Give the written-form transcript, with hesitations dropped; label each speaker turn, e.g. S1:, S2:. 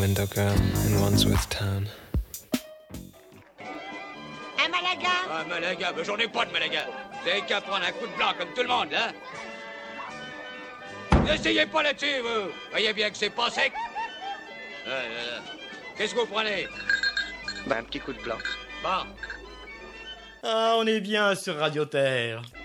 S1: Orlando girl in Wandsworth Town.
S2: Un Malaga?
S3: Un Malaga? Mais j'en ai pas de Malaga. Vous avez qu'à prendre un coup de blanc comme tout le monde, là. N'essayez pas là-dessus, vous. Voyez bien que c'est pas sec. Qu'est-ce que vous prenez?
S4: Bah, un petit coup de blanc.
S3: Bon.
S5: Ah, on est bien sur Radio Terre.